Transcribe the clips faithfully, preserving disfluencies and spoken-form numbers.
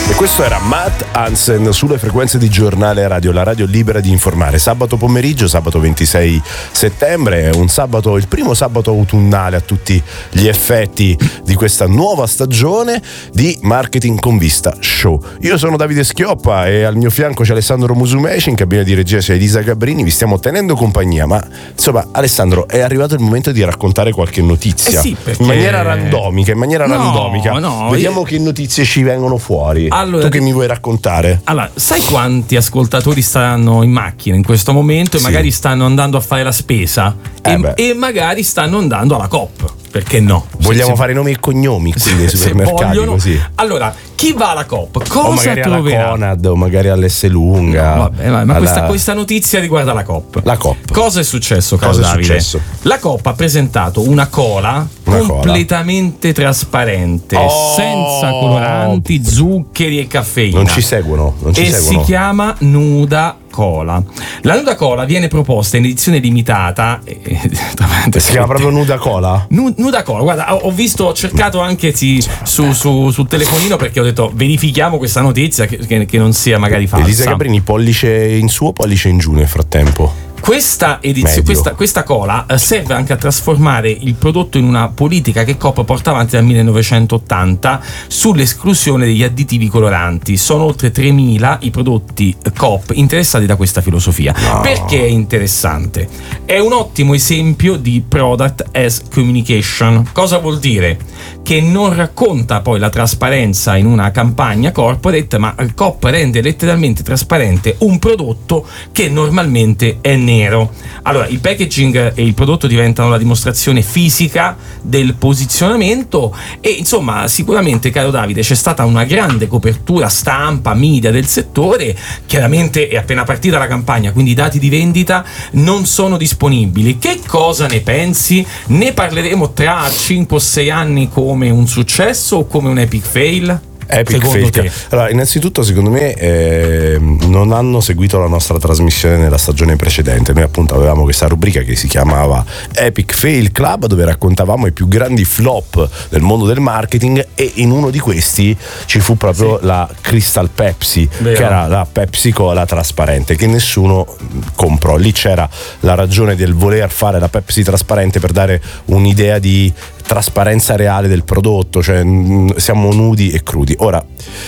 E questo era Matt Hansen sulle frequenze di Giornale Radio, la radio libera di informare. Sabato pomeriggio, sabato ventisei settembre, è un sabato, il primo sabato autunnale a tutti gli effetti di questa nuova stagione di Marketing con Vista Show. Io sono Davide Schioppa e al mio fianco c'è Alessandro Musumeci, in cabina di regia c'è Elisa Gabrini, vi stiamo tenendo compagnia, ma insomma Alessandro, è arrivato il momento di raccontare qualche notizia, eh sì, perché... in maniera randomica, in maniera no, randomica. No, Vediamo io... che notizie ci vengono fuori. Allora, tu che mi vuoi raccontare? Allora, sai quanti ascoltatori stanno in macchina in questo momento e sì. magari stanno andando a fare la spesa eh e, e magari stanno andando alla Coop? Perché no? Vogliamo se, fare nomi e cognomi qui nei supermercati vogliono, così. Allora, chi va alla Coop? Cosa o magari troverà? alla Conad o magari all'Esselunga. No, vabbè, ma alla... questa, questa notizia riguarda la Coop. La Coop. Cosa è successo, caro Cosa è Davide? successo? La Coop ha presentato una cola una completamente cola. trasparente, oh! senza coloranti, zuccheri e caffeina. Non ci seguono, non ci e seguono. si chiama Nuda Cola. La Nuda Cola viene proposta in edizione limitata. Eh, si chiama proprio Nuda Cola? Nu, Nuda Cola, guarda, ho visto, ho cercato anche sì, su, su, sul telefonino perché ho detto verifichiamo questa notizia che, che, che non sia magari falsa. Elisa Gabrini, pollice in su o pollice in giù nel frattempo? Questa edizione, questa, questa cola serve anche a trasformare il prodotto in una politica che Coop porta avanti dal millenovecentottanta sull'esclusione degli additivi coloranti. Sono oltre tremila i prodotti Coop interessati da questa filosofia. No. Perché è interessante? È un ottimo esempio di product as communication. Cosa vuol dire? Che non racconta poi la trasparenza in una campagna corporate, ma Coop rende letteralmente trasparente un prodotto che normalmente è nero. Allora, il packaging e il prodotto diventano la dimostrazione fisica del posizionamento e insomma sicuramente, caro Davide, c'è stata una grande copertura stampa, media del settore. Chiaramente è appena partita la campagna, quindi i dati di vendita non sono disponibili. Che cosa ne pensi? Ne parleremo tra cinque o sei anni come un successo o come un epic fail? Epic fail. Allora, innanzitutto secondo me eh, non hanno seguito la nostra trasmissione nella stagione precedente. Noi appunto avevamo questa rubrica che si chiamava Epic Fail Club, dove raccontavamo i più grandi flop del mondo del marketing, e in uno di questi ci fu proprio sì. la Crystal Pepsi, Vero. che era la Pepsi Cola trasparente, che nessuno comprò. Lì c'era la ragione del voler fare la Pepsi trasparente per dare un'idea di trasparenza reale del prodotto, cioè siamo nudi e crudi. Ora,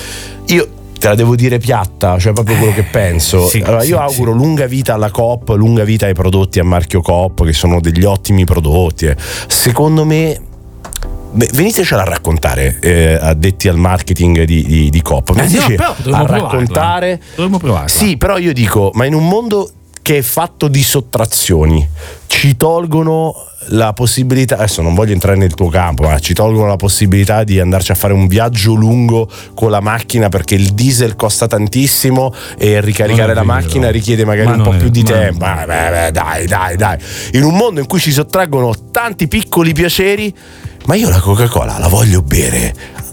io te la devo dire piatta, cioè proprio quello che penso. Sì, allora, io sì, auguro sì. lunga vita alla Coop, lunga vita ai prodotti a marchio Coop, che sono degli ottimi prodotti. Eh. Secondo me, beh, venitecela a raccontare, eh, addetti al marketing di, di, di Coop. Veniteci eh, no, a raccontare. Dovremmo provarla. Sì, però io dico, ma in un mondo che è fatto di sottrazioni, ci tolgono la possibilità, adesso non voglio entrare nel tuo campo, ma ci tolgono la possibilità di andarci a fare un viaggio lungo con la macchina perché il diesel costa tantissimo e ricaricare la macchina richiede magari un po' più di tempo. Beh, beh, dai, dai, dai. In un mondo in cui ci sottraggono tanti piccoli piaceri, ma io la Coca-Cola la voglio bere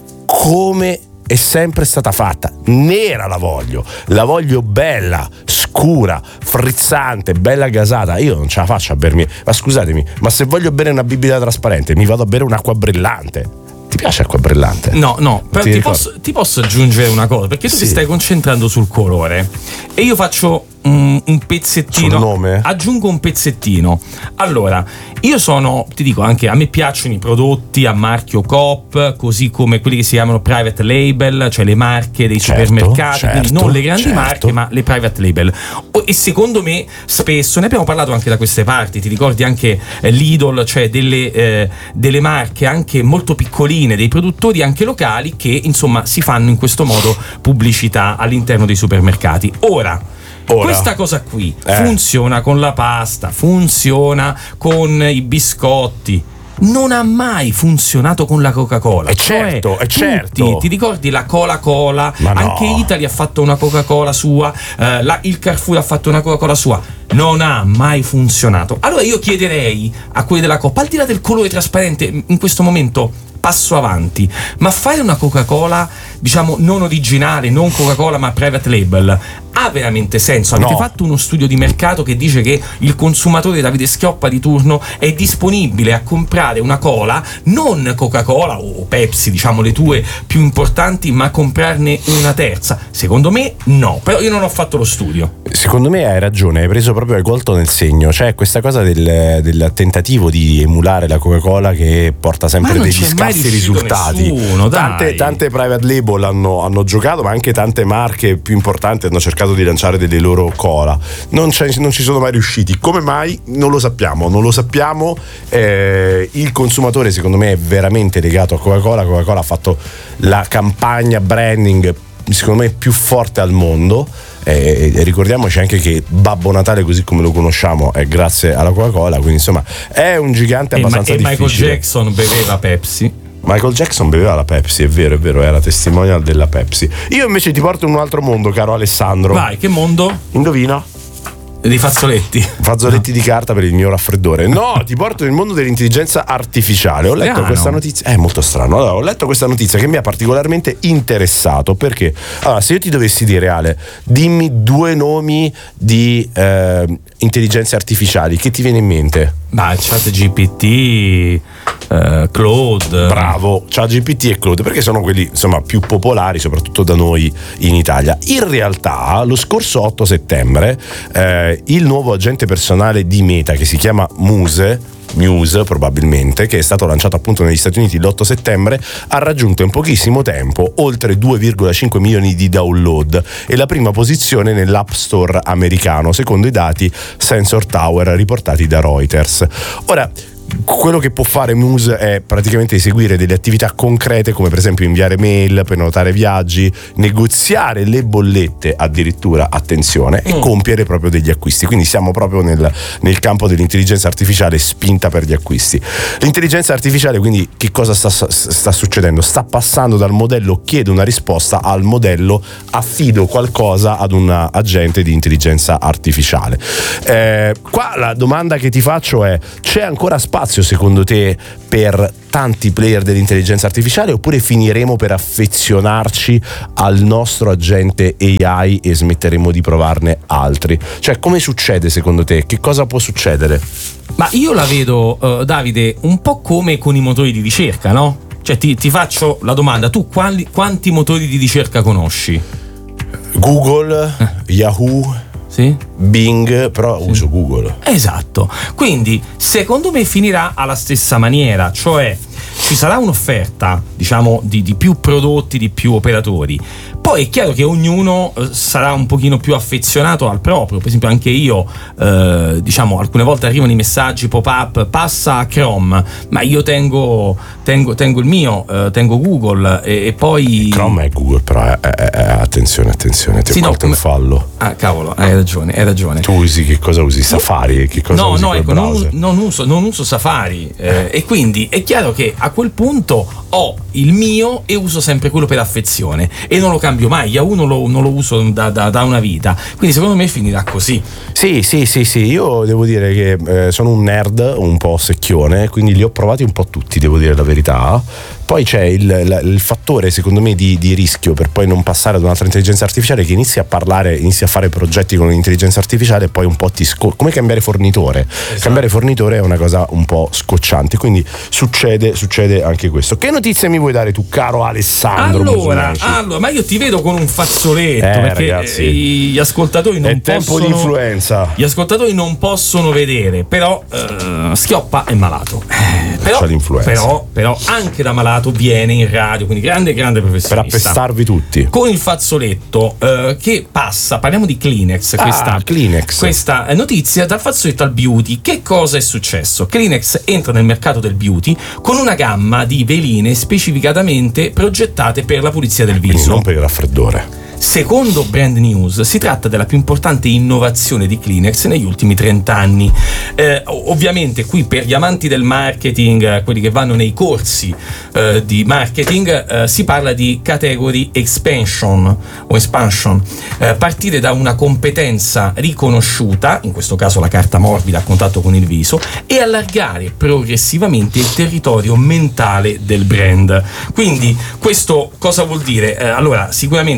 come è sempre stata fatta, nera la voglio, la voglio bella, scura, frizzante, bella gasata. Io non ce la faccio a bermi, ma scusatemi, ma se voglio bere una bibita trasparente mi vado a bere un'acqua brillante. Ti piace l'acqua brillante? No, no, però ti, ti, posso, ti posso aggiungere una cosa, perché tu sì. ti stai concentrando sul colore e io faccio un, un pezzettino. Sul nome? Aggiungo un pezzettino. Allora, io sono, ti dico anche, a me piacciono i prodotti a marchio Coop, così come quelli che si chiamano private label, cioè le marche dei certo, supermercati, certo, quindi non le grandi certo. marche, ma le private label. E secondo me spesso, ne abbiamo parlato anche da queste parti, ti ricordi anche eh, Lidl, cioè delle, eh, delle marche anche molto piccoline, dei produttori anche locali che insomma si fanno in questo modo pubblicità all'interno dei supermercati. Ora, Ora. questa cosa qui eh. funziona con la pasta, funziona con i biscotti, non ha mai funzionato con la Coca-Cola. E certo, cioè, è certo. Ti ricordi la Cola-Cola? Ma no. Anche Italy ha fatto una Coca-Cola sua, eh, la, il Carrefour ha fatto una Coca-Cola sua. Non ha mai funzionato. Allora io chiederei a quelli della Coop, al di là del colore trasparente, in questo momento passo avanti, ma fare una Coca-Cola, diciamo, non originale, non Coca-Cola ma private label, ha veramente senso? Avete no. fatto uno studio di mercato che dice che il consumatore Davide Schioppa di turno è disponibile a comprare una cola, non Coca-Cola o Pepsi, diciamo le tue più importanti, ma comprarne una terza? Secondo me no, però io non ho fatto lo studio. Secondo me hai ragione, hai preso proprio, hai colto nel segno, cioè questa cosa del, del tentativo di emulare la Coca-Cola che porta sempre degli scarsi risultati. Nessuno, tante, tante private label hanno, hanno giocato, ma anche tante marche più importanti hanno cercato di lanciare delle loro cola, non, non ci sono mai riusciti. Come mai? Non lo sappiamo, non lo sappiamo. Eh, il consumatore secondo me è veramente legato a Coca-Cola. Coca-Cola ha fatto la campagna branding secondo me più forte al mondo. E ricordiamoci anche che Babbo Natale così come lo conosciamo è grazie alla Coca-Cola, quindi insomma è un gigante abbastanza e, ma- e difficile. Michael Jackson beveva Pepsi. Michael Jackson beveva la Pepsi, è vero, è vero, era testimonial della Pepsi. Io invece ti porto in un altro mondo, caro Alessandro. Vai, che mondo? Indovina? Di fazzoletti. Fazzoletti no. di carta per il mio raffreddore. No, ti porto nel mondo dell'intelligenza artificiale. Ho letto strano. questa notizia. È molto strano. Allora, ho letto questa notizia che mi ha particolarmente interessato. Perché? Allora, se io ti dovessi dire, Ale, dimmi due nomi di eh, intelligenze artificiali, che ti viene in mente? Ma ChatGPT, uh, Claude. Bravo, ChatGPT e Claude, perché sono quelli insomma più popolari, soprattutto da noi in Italia. In realtà, lo scorso otto settembre, eh, il nuovo agente personale di Meta, che si chiama Muse, Muse probabilmente, che è stato lanciato appunto negli Stati Uniti l'otto settembre, ha raggiunto in pochissimo tempo oltre due virgola cinque milioni di download e la prima posizione nell'App Store americano, secondo i dati Sensor Tower riportati da Reuters. Ora, quello che può fare Muse è praticamente eseguire delle attività concrete, come per esempio inviare mail, prenotare viaggi, negoziare le bollette, addirittura, attenzione, e mm. compiere proprio degli acquisti. Quindi siamo proprio nel, nel campo dell'intelligenza artificiale spinta per gli acquisti. L'intelligenza artificiale, quindi, che cosa sta, sta succedendo? Sta passando dal modello chiedo una risposta al modello affido qualcosa ad un agente di intelligenza artificiale. Eh, qua la domanda che ti faccio è: c'è ancora spazio secondo te per tanti player dell'intelligenza artificiale, oppure finiremo per affezionarci al nostro agente A I e smetteremo di provarne altri? Cioè, come succede secondo te? Che cosa può succedere? Ma io la vedo, uh, Davide, un po' come con i motori di ricerca, no? Cioè ti, ti faccio la domanda: tu quali, quanti motori di ricerca conosci? Google, eh. Yahoo, sì? Bing, però sì. Uso Google. Esatto, quindi secondo me finirà alla stessa maniera, cioè ci sarà un'offerta, diciamo, di, di più prodotti, di più operatori. Poi è chiaro che ognuno eh, sarà un pochino più affezionato al proprio. Per esempio anche io, eh, diciamo, alcune volte arrivano i messaggi pop-up, passa a Chrome, ma io tengo, tengo, tengo il mio, eh, tengo Google e, e poi... Chrome è Google, però è, è, è, attenzione, attenzione, ti ho sì, fatto no, come... un fallo. Ah, cavolo, hai ragione, hai ragione. Tu usi, che cosa usi? Safari? Che cosa no, usi no, ecco, non, non, uso, non uso Safari eh, e quindi è chiaro che a quel punto ho il mio e uso sempre quello per affezione e non lo cambio mai. Yahoo non lo, non lo uso da, da, da una vita, quindi secondo me finirà così. Sì, sì, sì, sì, io devo dire che eh, sono un nerd un po' secchione, quindi li ho provati un po' tutti, devo dire la verità. Poi c'è il, il, il fattore secondo me di, di rischio per poi non passare ad un'altra intelligenza artificiale, che inizia a parlare, inizia a fare progetti con l'intelligenza artificiale e poi un po' ti scoccia, come cambiare fornitore. Esatto. Cambiare fornitore è una cosa un po' scocciante, quindi succede, succede anche questo. Che notizie mi vuoi dare tu, caro Alessandro? Allora, allora ma io ti vedo con un fazzoletto, eh, perché ragazzi, gli ascoltatori non è tempo possono, di influenza. Gli ascoltatori non possono vedere, però uh, Schioppa è malato. Eh, però, però, però anche da malato viene in radio, quindi grande grande professionista, per appestarvi tutti con il fazzoletto uh, che passa. Parliamo di Kleenex, questa, ah, Kleenex. questa notizia dal fazzoletto al beauty. Che cosa è successo? Kleenex entra nel mercato del beauty con una gamma di veline specificatamente progettate per la pulizia del viso, quindi non per il raffreddore. Secondo Brand News si tratta della più importante innovazione di Kleenex negli ultimi trenta anni. Eh, ovviamente qui per gli amanti del marketing, quelli che vanno nei corsi eh, di marketing, eh, si parla di category expansion o expansion, eh, partire da una competenza riconosciuta, in questo caso la carta morbida a contatto con il viso, e allargare progressivamente il territorio mentale del brand. Quindi questo cosa vuol dire? Eh, allora, sicuramente i risultati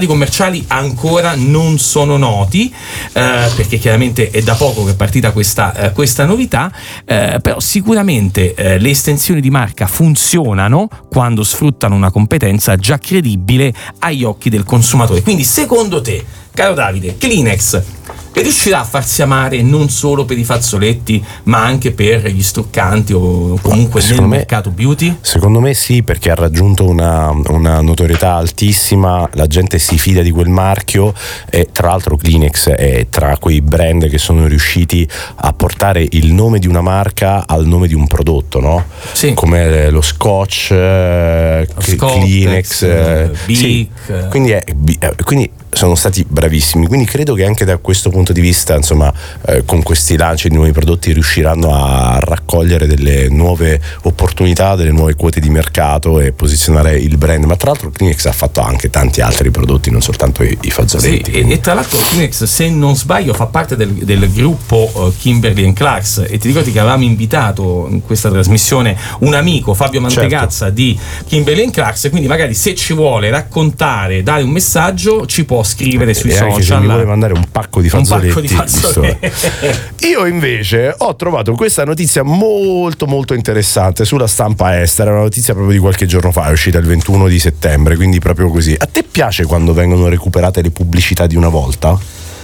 risultati commerciali ancora non sono noti, eh, perché chiaramente è da poco che è partita questa, eh, questa novità, eh, però sicuramente eh, le estensioni di marca funzionano quando sfruttano una competenza già credibile agli occhi del consumatore. Quindi secondo te, caro Davide, Kleenex riuscirà a farsi amare non solo per i fazzoletti ma anche per gli struccanti o comunque secondo nel me, mercato beauty? Secondo me sì, perché ha raggiunto una, una notorietà altissima, la gente si fida di quel marchio e tra l'altro Kleenex è tra quei brand che sono riusciti a portare il nome di una marca al nome di un prodotto, no? Sì. Come lo Scotch, eh, Kleenex, eh, Bic. Sì. Quindi, è, quindi sono stati bravissimi, quindi credo che anche da questo punto di vista, insomma, eh, con questi lanci di nuovi prodotti riusciranno a raccogliere delle nuove opportunità, delle nuove quote di mercato e posizionare il brand. Ma tra l'altro Kleenex ha fatto anche tanti altri prodotti, non soltanto i, i fazzoletti. Sì, e, e tra l'altro Kleenex, se non sbaglio, fa parte del, del gruppo uh, Kimberly and Clarks, e ti ricordi che avevamo invitato in questa trasmissione un amico, Fabio Mantegazza, certo, di Kimberly and Clarks, quindi magari se ci vuole raccontare, dare un messaggio, ci può scrivere sui e social. Anche se mi vuole mandare un pacco di fazzoletti, un pacco di fazzoletti. Io invece ho trovato questa notizia molto molto interessante sulla stampa estera, una notizia proprio di qualche giorno fa, è uscita il ventuno di settembre, quindi proprio così. A te piace quando vengono recuperate le pubblicità di una volta?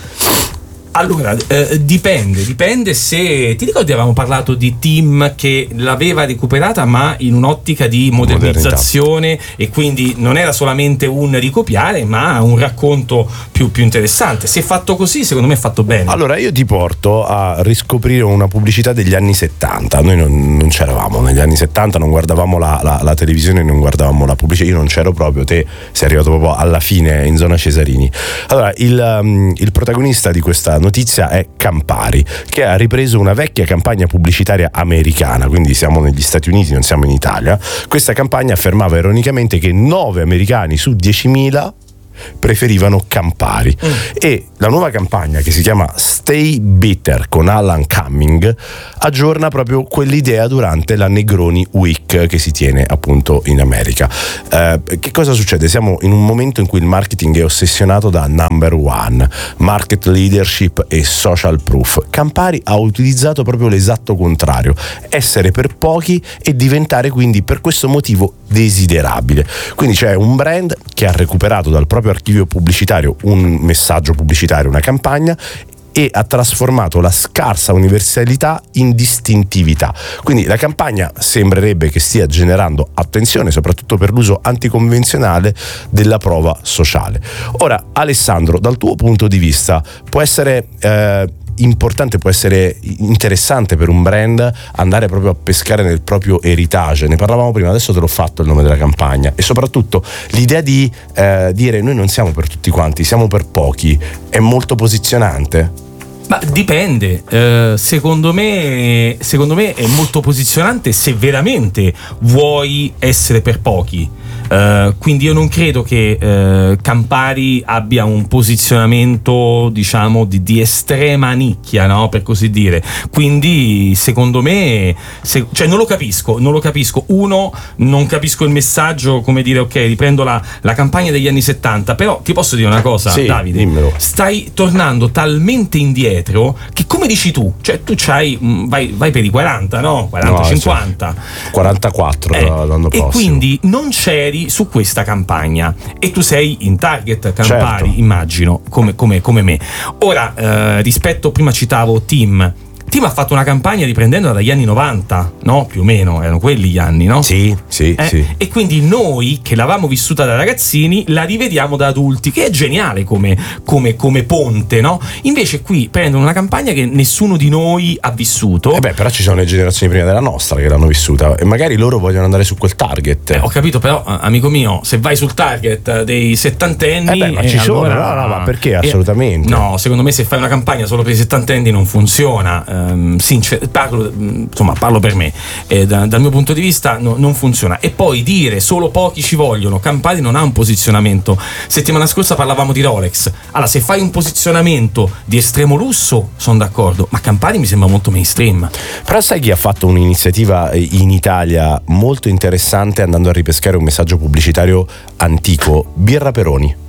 Allora, eh, dipende, dipende se... Ti ricordi avevamo parlato di Tim che l'aveva recuperata ma in un'ottica di modernizzazione Modernità. E quindi non era solamente un ricopiare ma un racconto più, più interessante. Se è fatto così, secondo me è fatto bene. Allora io ti porto a riscoprire una pubblicità degli anni settanta. Noi non, non c'eravamo negli anni settanta, non guardavamo la, la, la televisione, non guardavamo la pubblicità. Io non c'ero proprio, te sei arrivato proprio alla fine in zona Cesarini. Allora il, um, il protagonista di questa notizia è Campari, che ha ripreso una vecchia campagna pubblicitaria americana, quindi siamo negli Stati Uniti, non siamo in Italia. Questa campagna affermava ironicamente che nove americani su diecimila preferivano Campari, mm. e la nuova campagna, che si chiama Stay Bitter con Alan Cumming, aggiorna proprio quell'idea durante la Negroni Week che si tiene appunto in America. Eh, che cosa succede? Siamo in un momento in cui il marketing è ossessionato da number one, market leadership e social proof. Campari ha utilizzato proprio l'esatto contrario, essere per pochi e diventare quindi per questo motivo desiderabile. Quindi c'è un brand che ha recuperato dal proprio archivio pubblicitario un messaggio pubblicitario, una campagna, e ha trasformato la scarsa universalità in distintività. Quindi la campagna sembrerebbe che stia generando attenzione soprattutto per l'uso anticonvenzionale della prova sociale. Ora, Alessandro, dal tuo punto di vista può essere eh, importante, può essere interessante per un brand andare proprio a pescare nel proprio heritage? Ne parlavamo prima, adesso te l'ho fatto il nome della campagna, e soprattutto l'idea di eh, dire noi non siamo per tutti quanti, siamo per pochi, è molto posizionante? Ma dipende, eh, secondo me secondo me è molto posizionante se veramente vuoi essere per pochi. Uh, quindi io non credo che uh, Campari abbia un posizionamento, diciamo, di, di estrema nicchia, no? Per così dire. Quindi secondo me se, cioè non lo capisco, non lo capisco. Uno, non capisco il messaggio, come dire, ok, riprendo la, la campagna degli anni settanta, però ti posso dire una cosa, sì, Davide, dimmelo. Stai tornando talmente indietro che, come dici tu, cioè tu c'hai mh, vai, vai per i quaranta, no? quaranta, no, cinquanta, cioè, quarantaquattro eh, l'anno prossimo, e quindi non c'eri su questa campagna e tu sei in target Campari, certo, immagino, come, come, come me. Ora, eh, rispetto, prima citavo Tim Tim ha fatto una campagna riprendendola dagli anni novanta, no? Più o meno, erano quelli gli anni, no? Sì, sì, eh? sì. E quindi noi, che l'avevamo vissuta da ragazzini, la rivediamo da adulti, che è geniale come, come, come ponte, no? Invece qui prendono una campagna che nessuno di noi ha vissuto. Eh beh, però ci sono le generazioni prima della nostra che l'hanno vissuta e magari loro vogliono andare su quel target. Eh, ho capito, però, amico mio, se vai sul target dei settantenni... Eh beh, ma ci eh, sono, allora, no, no, ma perché? Assolutamente. Eh, no, secondo me se fai una campagna solo per i settantenni non funziona. Um, sincer- parlo, insomma, parlo per me, eh, da, dal mio punto di vista no, non funziona. E poi dire solo pochi ci vogliono, Campari non ha un posizionamento. Settimana scorsa parlavamo di Rolex. Allora, se fai un posizionamento di estremo lusso sono d'accordo, ma Campari mi sembra molto mainstream. Però sai chi ha fatto un'iniziativa in Italia molto interessante andando a ripescare un messaggio pubblicitario antico? Birra Peroni.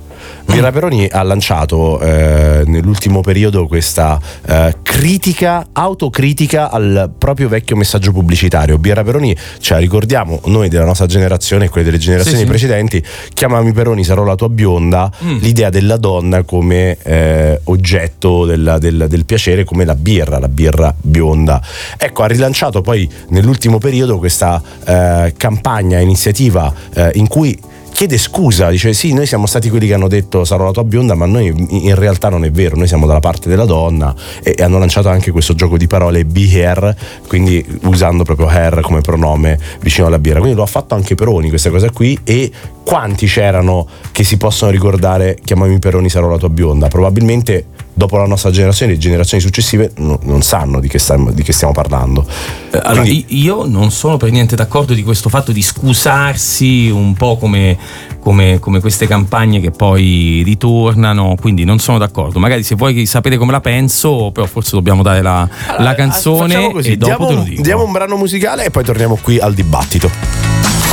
Birra Peroni ha lanciato eh, nell'ultimo periodo questa eh, critica, autocritica al proprio vecchio messaggio pubblicitario. Birra Peroni, cioè ricordiamo noi della nostra generazione e quelle delle generazioni sì, sì. precedenti, chiamami Peroni sarò la tua bionda, mm. l'idea della donna come eh, oggetto della, del, del piacere, come la birra, la birra bionda. Ecco, ha rilanciato poi nell'ultimo periodo questa eh, campagna, iniziativa eh, in cui chiede scusa, dice sì, noi siamo stati quelli che hanno detto sarò la tua bionda, ma noi in realtà non è vero, noi siamo dalla parte della donna, e, e hanno lanciato anche questo gioco di parole be hair, quindi usando proprio hair come pronome vicino alla birra. Quindi lo ha fatto anche Peroni questa cosa qui, e quanti c'erano che si possono ricordare chiamami Peroni sarò la tua bionda? Probabilmente dopo la nostra generazione, le generazioni successive no, non sanno di che, stiamo, di che stiamo parlando. Allora, Quindi, io non sono per niente d'accordo di questo fatto di scusarsi, un po' come, come, come queste campagne che poi ritornano, quindi non sono d'accordo. Magari se vuoi sapere come la penso, però forse dobbiamo dare la, allora, la canzone così, e dopo diamo, te lo dico. Diamo un brano musicale e poi torniamo qui al dibattito.